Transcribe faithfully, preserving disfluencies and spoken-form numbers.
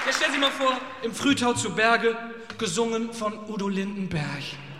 Ja, stell Sie mal vor, im Frühtau zu Berge, gesungen von Udo Lindenberg.